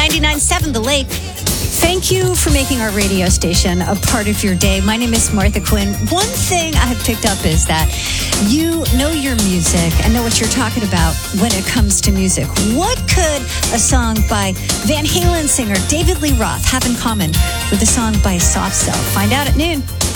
99.7 The Lake. Thank you for making our radio station a part of your day. My name is Martha Quinn. One thing I have picked up is that you know your music and know what you're talking about when it comes to music. What could a song by Van Halen singer David Lee Roth have in common with a song by Soft Cell? Find out at noon.